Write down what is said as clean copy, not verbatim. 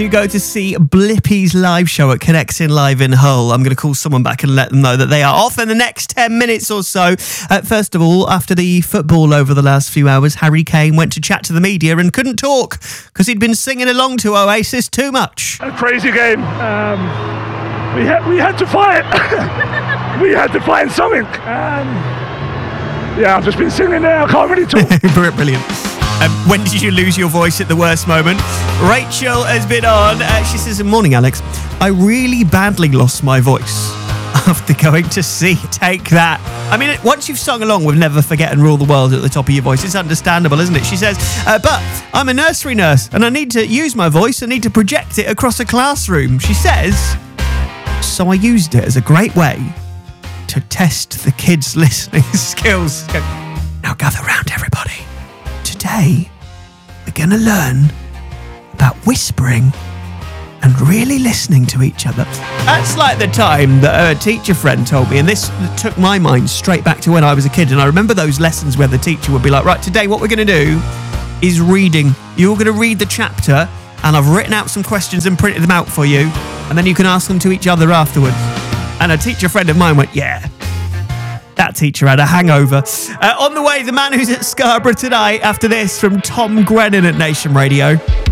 You go to see Blippi's live show at Connecting Live in Hull. I'm going to call someone back and let them know that they are off in the next 10 minutes or so. First of all, after the football over the last few hours, Harry Kane went to chat to the media and couldn't talk because he'd been singing along to Oasis too much. A crazy game. We had to fight. We had to find something. Yeah, I've just been singing there. I can't really talk. Brilliant. When did you lose your voice at the worst moment? Rachel has been on. She says, "Morning, Alex. I really badly lost my voice after going to see Take That." I mean, once you've sung along with Never Forget and Rule the World at the top of your voice, it's understandable, isn't it? She says, "But I'm a nursery nurse and I need to use my voice. I need to project it across a classroom." She says, "So I used it as a great way to test the kids' listening skills." Now gather round, everybody. Today, we're going to learn about whispering and really listening to each other. That's like the time that a teacher friend told me, and this took my mind straight back to when I was a kid. And I remember those lessons where the teacher would be like, "Right, today what we're going to do is reading. You're going to read the chapter, and I've written out some questions and printed them out for you, and then you can ask them to each other afterwards." And a teacher friend of mine went, "Yeah, that teacher had a hangover." On the way, the man who's at Scarborough tonight after this from Tom Grennan at Nation Radio.